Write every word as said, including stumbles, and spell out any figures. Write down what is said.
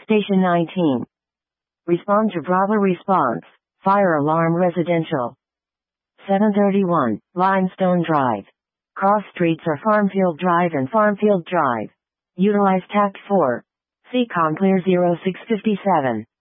Station nineteen. Respond to Bravo response. Fire alarm residential. seven thirty-one, Limestone Drive. Cross streets are Farmfield Drive and Farmfield Drive. Utilize tact four. C COM clear zero six five seven.